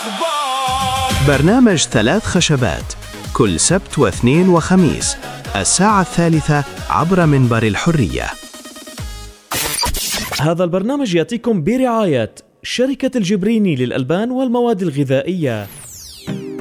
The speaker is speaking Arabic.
برنامج 3 خشبات كل سبت واثنين وخميس 3:00 عبر منبر الحرية. هذا البرنامج يأتيكم برعاية شركة الجبريني للألبان والمواد الغذائية.